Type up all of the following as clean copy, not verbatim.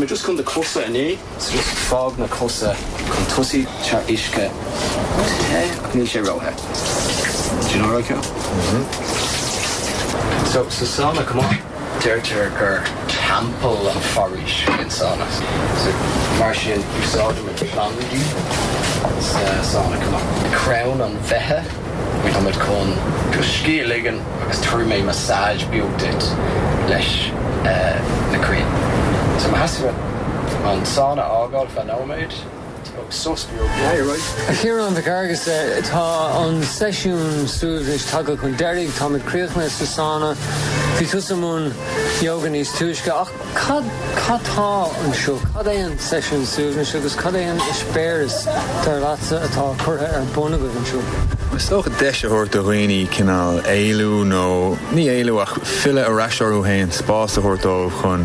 me just come to Cussa and so just fog na Cussa con Tussi char Ishka Nisha Roha. Do you know where I go? So Sana, come on. Ger Temple and Farish in Sana. So Martian, you saw them in the plan with you. Sana, come on. Crown on Veha. We come at con just ski ligan because through my massage built it lesh na Crane. So my husband on Sana Argol for no mate. Yeah, you're right. Here on the Cargus, tá on session students tagal con Derek, Tommy Creachnes, Susanna, Fitusamun, Yoganis Tushka. Tá on show. Cadayan session students, because Cadayan spares their lots of Curta or Bonagood and show. Stoch deise hort a roiní cinál éilú nó ní éilú ach fille a rasharú hain spás a hortó chun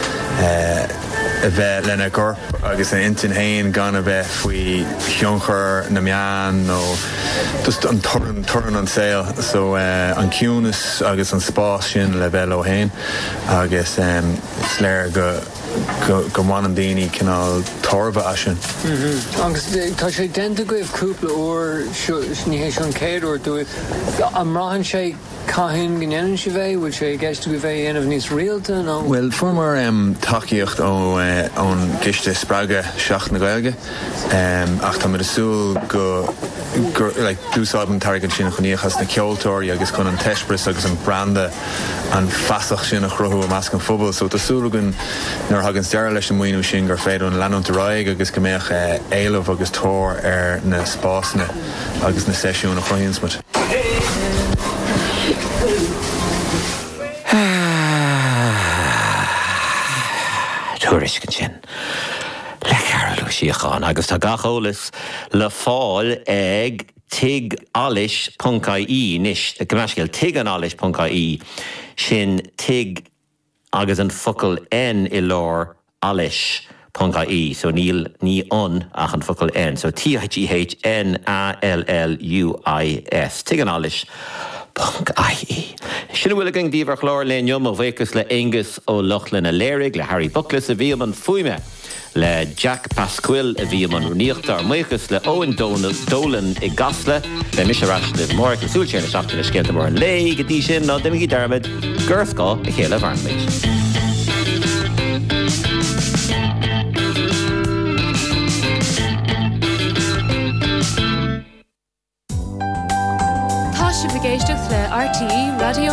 a bheith lena gorp agus an intin hain gan a bheith faoi tionchar na meán nó just an turan an sail so an ciúnas agus an spás sin le bheith ó hain agus is léir go mhain an daoine cinál torba a sin. Agus tá sé denta goibh cúpla ó ní hééis an céad ó dúibh am ráhan sé Cahin ginen si bheith, bhfuil sé gceist go bheith anamh níos rialta nó? Well, formar takeíocht ón giste sppraga seach na Gaeilge ach tá mar asúil go dúsáid an targan sin chuníochas na ceoltóirí agus chun an teispris agus an branda an fasach sin a chruthú a measc an phobal so tásúlagan nar hagann steire leis an muoinú sin gur féidir an leanúnta ráig agus go mbeadh éilemh agus tóir na spásna agus na seisiún a chruthínsmuid. Tuairiscin sin le Carolú síocháin agus tá gacholalas le fáil ag tigalis.ie níos gomeiscil tiganális.ie sin tig agus an focail N I lár alis.ie so ní an ach an focail N so THEHNALLUIS tiganális Sinna bhfuil gan díomhar chlár le niom ó bhécas le Angus ó Lochlan a Léirigh le Harry Bucklas a bhí man fuime le Jack Pasquill a bhí man runíochttar muchas le Owen Dolan I gasla le misarás le mór an súil séna seachtain le scéalta mór an lé go dtí sin ná dimigí dermid gurthá a chéile bharnméid. Tá si bhgéisteach le RTE Radio